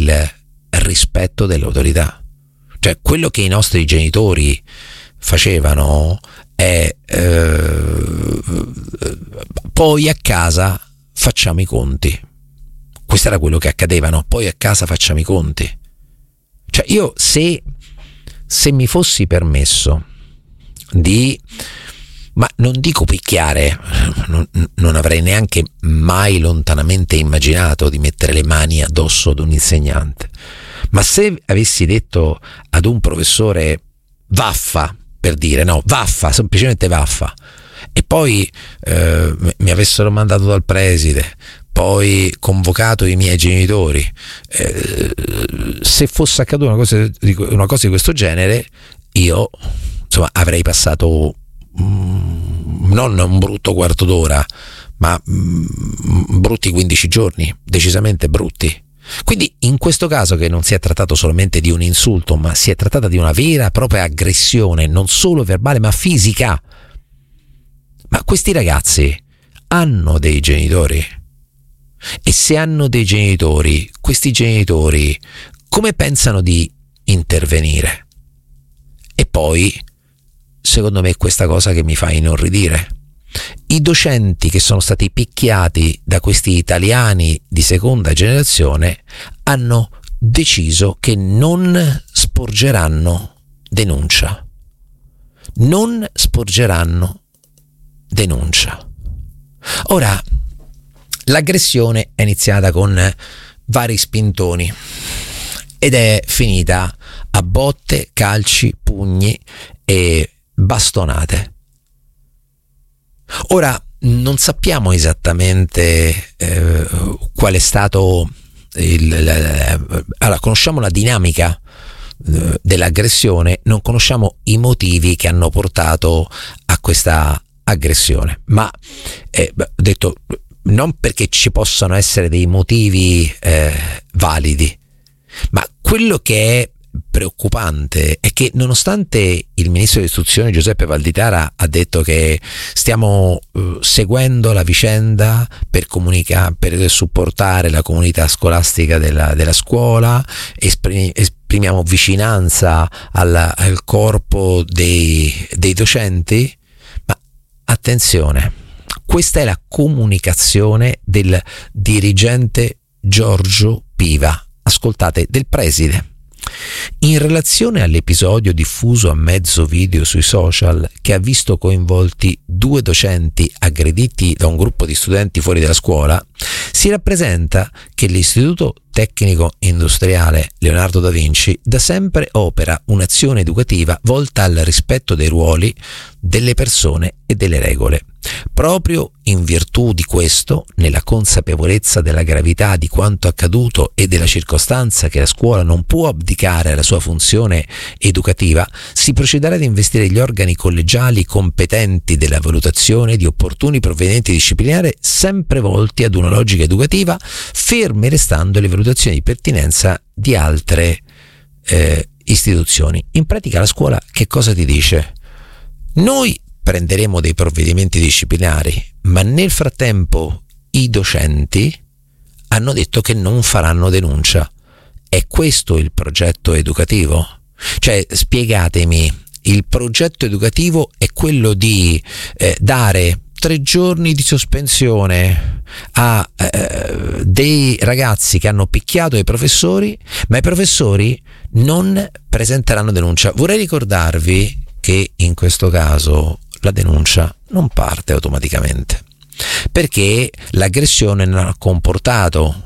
il rispetto dell'autorità. Cioè, quello che i nostri genitori facevano è poi a casa facciamo i conti. Questo era quello che accadeva, no? Poi a casa facciamo i conti. Cioè, io se mi fossi permesso di, ma non dico picchiare, non avrei neanche mai lontanamente immaginato di mettere le mani addosso ad un insegnante, ma se avessi detto ad un professore vaffa, per dire, no, vaffa, semplicemente vaffa, e poi mi avessero mandato dal preside, poi convocato i miei genitori, se fosse accaduta una cosa di questo genere, io insomma avrei passato non un brutto quarto d'ora, ma brutti 15 giorni, decisamente brutti. Quindi in questo caso, che non si è trattato solamente di un insulto, ma si è trattata di una vera e propria aggressione, non solo verbale ma fisica. Ma questi ragazzi hanno dei genitori, e se hanno dei genitori, questi genitori come pensano di intervenire? E poi, secondo me, è questa cosa che mi fa inorridire. I docenti che sono stati picchiati da questi italiani di seconda generazione hanno deciso che non sporgeranno denuncia. Non sporgeranno denuncia. Ora, l'aggressione è iniziata con vari spintoni ed è finita a botte, calci, pugni e bastonate. Ora, non sappiamo esattamente qual è stato allora, conosciamo la dinamica dell'aggressione, non conosciamo i motivi che hanno portato a questa aggressione, ma detto, non perché ci possano essere dei motivi validi, ma quello che è preoccupante è che, nonostante il ministro dell'istruzione Giuseppe Valditara ha detto che stiamo seguendo la vicenda per comunicare, per supportare la comunità scolastica della scuola, esprimiamo vicinanza al corpo dei docenti, ma attenzione, questa è la comunicazione del dirigente Giorgio Piva, ascoltate, del preside. In relazione all'episodio diffuso a mezzo video sui social, che ha visto coinvolti 2 docenti aggrediti da un gruppo di studenti fuori dalla scuola, si rappresenta che l'Istituto Tecnico Industriale Leonardo da Vinci da sempre opera un'azione educativa volta al rispetto dei ruoli, delle persone e delle regole. Proprio in virtù di questo, nella consapevolezza della gravità di quanto accaduto e della circostanza che la scuola non può abdicare alla sua funzione educativa, si procederà ad investire gli organi collegiali competenti della valutazione di opportuni provvedimenti disciplinari, sempre volti ad una logica educativa, ferme restando le valutazioni di pertinenza di altre istituzioni. In pratica la scuola che cosa ti dice? Noi prenderemo dei provvedimenti disciplinari, ma nel frattempo i docenti hanno detto che non faranno denuncia. È questo il progetto educativo? Cioè, spiegatemi, il progetto educativo è quello di dare 3 giorni di sospensione a dei ragazzi che hanno picchiato i professori, ma i professori non presenteranno denuncia. Vorrei ricordarvi che in questo caso la denuncia non parte automaticamente, perché l'aggressione non ha comportato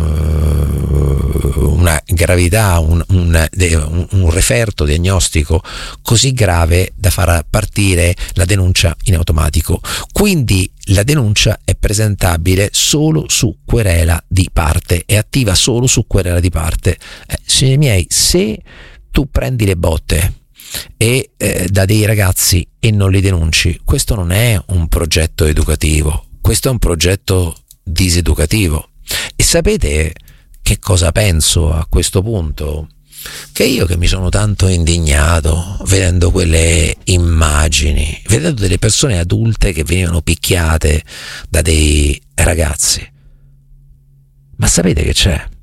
una gravità, un referto diagnostico così grave da far partire la denuncia in automatico. Quindi la denuncia è presentabile solo su querela di parte, è attiva solo su querela di parte. Signori miei, se tu prendi le botte e da dei ragazzi e non li denunci, questo non è un progetto educativo, questo è un progetto diseducativo. E sapete che cosa penso a questo punto? Che io, che mi sono tanto indignato vedendo quelle immagini, vedendo delle persone adulte che venivano picchiate da dei ragazzi, ma sapete che c'è?